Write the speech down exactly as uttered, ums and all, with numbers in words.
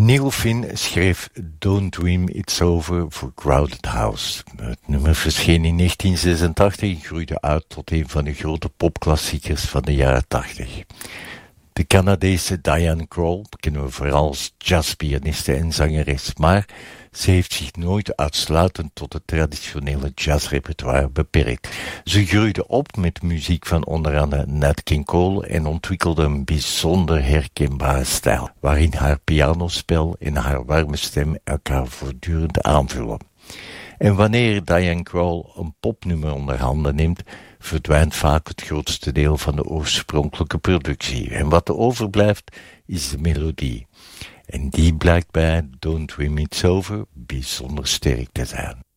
Neil Finn schreef Don't Dream It's Over voor Crowded House. Het nummer verscheen in negentien zesentachtig en groeide uit tot een van de grote popklassiekers van de jaren tachtig. De Canadese Diane Krall kennen we vooral als jazzpianiste en zangeres, maar ze heeft zich nooit uitsluitend tot het traditionele jazzrepertoire beperkt. Ze groeide op met muziek van onder andere Nat King Cole en ontwikkelde een bijzonder herkenbare stijl, waarin haar pianospel en haar warme stem elkaar voortdurend aanvullen. En wanneer Diane Krall een popnummer onder handen neemt, verdwijnt vaak het grootste deel van de oorspronkelijke productie. En wat er overblijft, is de melodie. En die blijkt bij Don't Dream It's Over bijzonder sterk te zijn.